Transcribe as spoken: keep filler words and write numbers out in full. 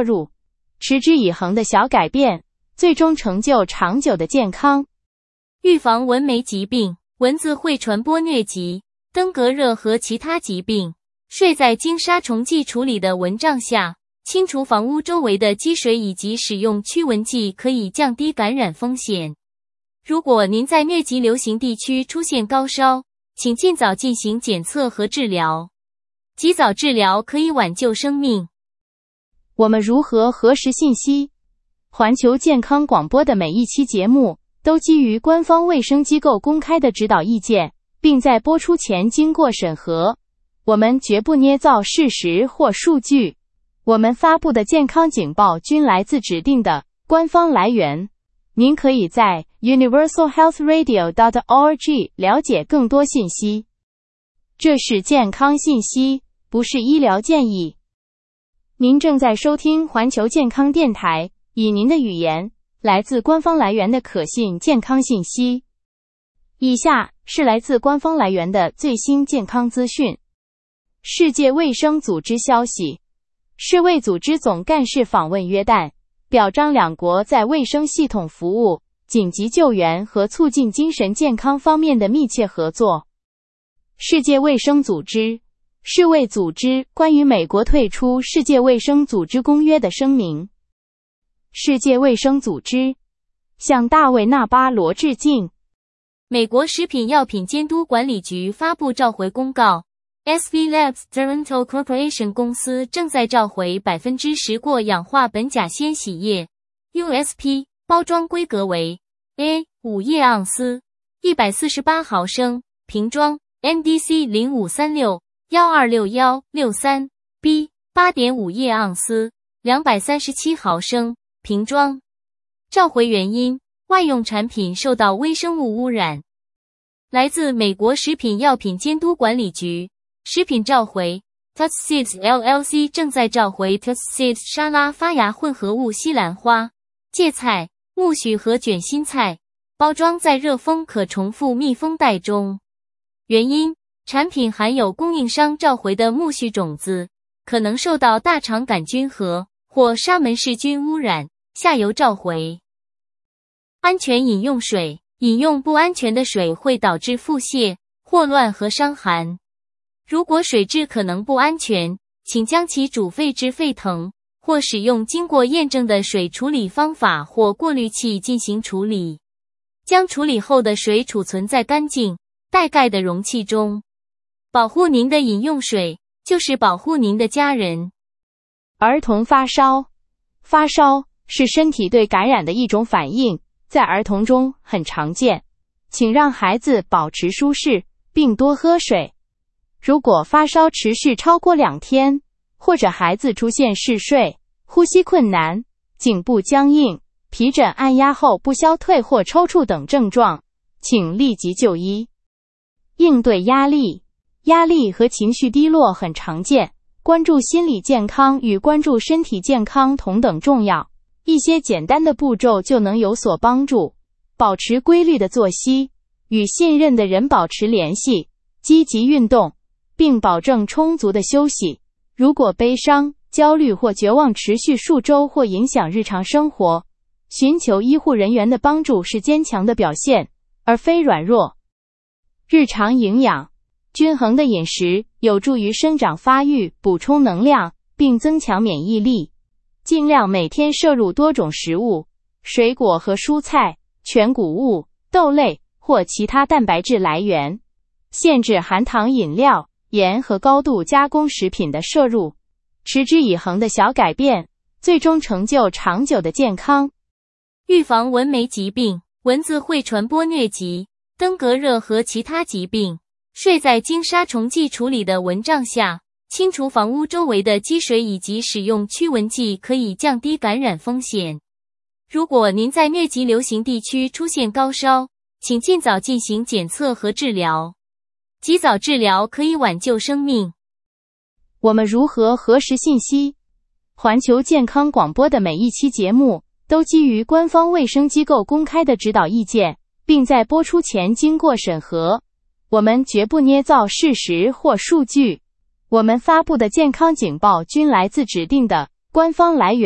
摄入，持之以恒的小改变，最终成就长久的健康。 预防蚊媒疾病。蚊子会传播疟疾、登革热和其他疾病。睡在经杀虫剂处理的蚊帐下，清除房屋周围的积水以及使用驱蚊剂可以降低感染风险。如果您在疟疾流行地区出现高烧，请尽早进行检测和治疗。及早治疗可以挽救生命。 我们如何核实信息？环球健康广播的每一期节目都基于官方卫生机构公开的指导意见，并在播出前经过审核。我们绝不捏造事实或数据。我们发布的健康警报均来自指定的官方来源。您可以在 universal health radio dot org 了解更多信息。这是健康信息，不是医疗建议。您正在收听环球健康电台，以您的语言来自官方来源的可信健康信息。以下是来自官方来源的最新健康资讯。世界卫生组织消息，世卫组织总干事访问约旦，表彰两国在卫生系统服务、紧急救援和促进精神健康方面的密切合作。世界卫生组织，世卫组织关于美国退出世界卫生组织公约的声明。世界卫生组织向大卫·纳巴罗致敬。 美国食品药品监督管理局发布召回公告。S V Labs Toronto Corporation 公司正在召回 百分之十 过氧化苯甲酰洗液 U S P， 包装规格为 A 五 液盎司，一百四十八毫升，瓶装 N D C 零五三六一二六一六三 B 八点五 液盎司，两百三十七毫升，瓶装。召回原因：外用产品受到微生物污染。来自美国食品药品监督管理局。食品召回 Tuskseeds L L C 正在召回 Tuskseeds 沙拉发芽混合物西兰花、芥菜、苜蓿和卷心菜，包装在热封可重复密封袋中。原因：产品含有供应商召回的苜蓿种子，可能受到大肠杆菌和或沙门氏菌污染，下游召回。安全饮用水，饮用不安全的水会导致腹泻、霍乱和伤寒。如果水质可能不安全，请将其煮沸至沸腾，或使用经过验证的水处理方法或过滤器进行处理。将处理后的水储存在干净、带盖的容器中。保护您的饮用水，就是保护您的家人。 儿童发烧。发烧是身体对感染的一种反应，在儿童中很常见。请让孩子保持舒适，并多喝水。如果发烧持续超过两天，或者孩子出现嗜睡、呼吸困难、颈部僵硬、皮疹按压后不消退或抽搐等症状，请立即就医。应对压力。压力和情绪低落很常见，关注心理健康与关注身体健康同等重要。一些简单的步骤就能有所帮助。保持规律的作息，与信任的人保持联系，积极运动，并保证充足的休息。如果悲伤、焦虑或绝望持续数周或影响日常生活，寻求医护人员的帮助是坚强的表现，而非软弱。日常营养。均衡的饮食有助于生长发育，补充能量，并增强免疫力。尽量每天摄入多种食物，水果和蔬菜、全谷物、豆类或其他蛋白质来源。限制含糖饮料、盐和高度加工食品的摄入。持之以恒的小改变，最终成就长久的健康。 预防蚊媒疾病。蚊子会传播疟疾、登革热和其他疾病。睡在经杀虫剂处理的蚊帐下，清除房屋周围的积水以及使用驱蚊剂可以降低感染风险。如果您在疟疾流行地区出现高烧，请尽早进行检测和治疗。及早治疗可以挽救生命。 我们如何核实信息？环球健康广播的每一期节目都基于官方卫生机构公开的指导意见，并在播出前经过审核。我们绝不捏造事实或数据。我们发布的健康警报均来自指定的官方来源。